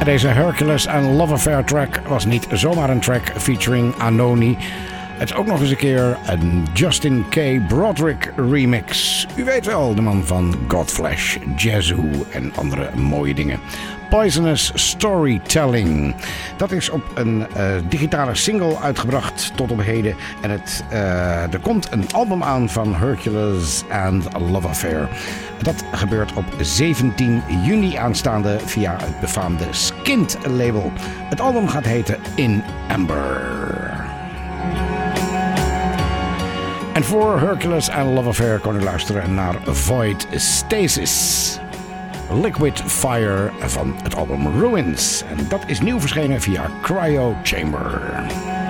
Deze Hercules and Love Affair track was niet zomaar een track featuring Anoni. Het is ook nog eens een keer een Justin K. Broderick remix. U weet wel, de man van Godflesh, Yazoo en andere mooie dingen. Poisonous Storytelling. Dat is op een digitale single uitgebracht tot op heden. En er komt een album aan van Hercules and Love Affair. Dat gebeurt op 17 juni aanstaande via het befaamde Skint label. Het album gaat heten In Amber. En voor Hercules and Love Affair kon u luisteren naar Void Stasis. Liquid Fire van het album Ruins. En dat is nieuw verschenen via Cryo Chamber.